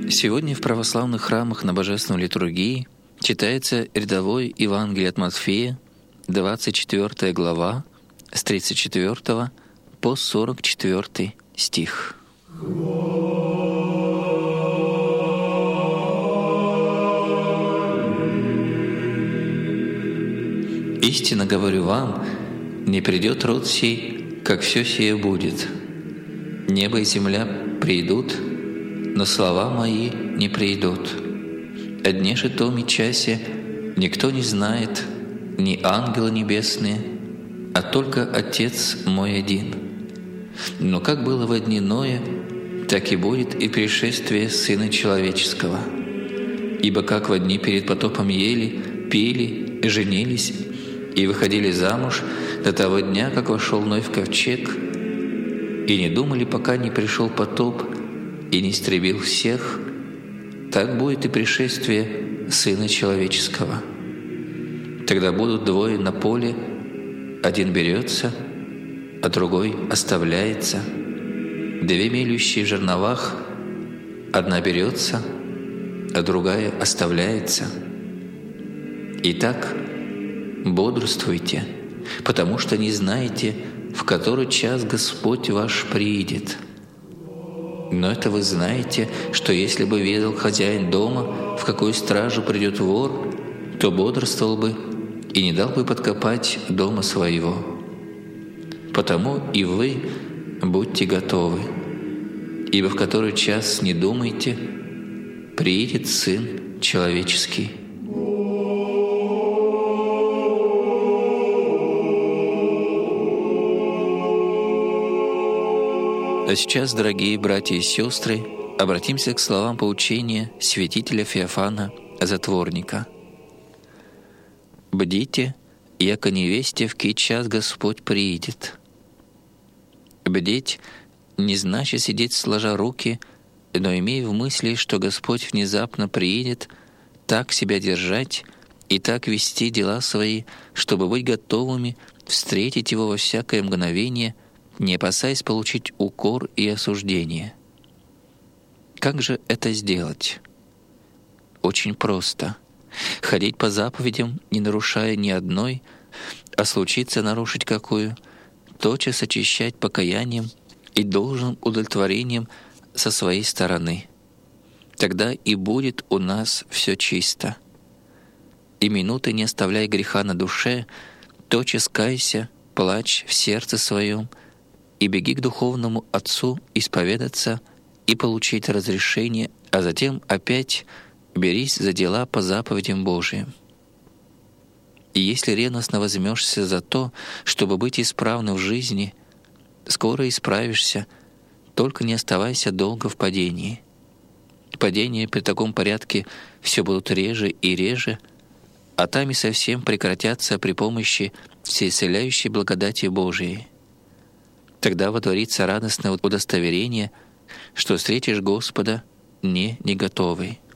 Сегодня в православных храмах на Божественной литургии читается рядовое Евангелие от Матфея, 24 глава, с 34 по 44 стих. «Истинно говорю вам, не придет род сей, как все сие будет. Небо и земля придут, но слова мои не придут. О дне же том и часе никто не знает, ни ангелы небесные, а только Отец мой один. Но как было во дни Ноя, так и будет и пришествие Сына Человеческого. Ибо как во дни перед потопом ели, пили, женились и выходили замуж до того дня, как вошел Ной в ковчег, и не думали, пока не пришел потоп и не истребил всех, так будет и пришествие Сына Человеческого. Тогда будут двое на поле, один берется, а другой оставляется. Две мелющие в жерновах, одна берется, а другая оставляется. Итак, бодрствуйте, потому что не знаете, в который час Господь ваш приидет. Но это вы знаете, что если бы ведал хозяин дома, в какую стражу придет вор, то бодрствовал бы и не дал бы подкопать дома своего. Потому и вы будьте готовы, ибо в который час не думайте, приидет Сын Человеческий». А сейчас, дорогие братья и сестры, обратимся к словам поучения святителя Феофана Затворника. «Бдите, яко невесте, в кий час Господь приидет». Бдеть не значит сидеть сложа руки, но имея в мысли, что Господь внезапно приидет, так себя держать и так вести дела свои, чтобы быть готовыми встретить Его во всякое мгновение, не опасаясь получить укор и осуждение. Как же это сделать? Очень просто. Ходить по заповедям, не нарушая ни одной, а случится нарушить какую, тотчас очищать покаянием и должным удовлетворением со своей стороны. Тогда и будет у нас все чисто. И минуты не оставляй греха на душе, тотчас кайся, плачь в сердце своем, и беги к духовному Отцу исповедаться и получить разрешение, а затем опять берись за дела по заповедям Божиим. И если ревностно возьмешься за то, чтобы быть исправным в жизни, скоро исправишься, только не оставайся долго в падении. Падения при таком порядке все будут реже и реже, а там и совсем прекратятся при помощи всеисцеляющей благодати Божией. Тогда водворится радостное удостоверение, что встретишь Господа не готовый.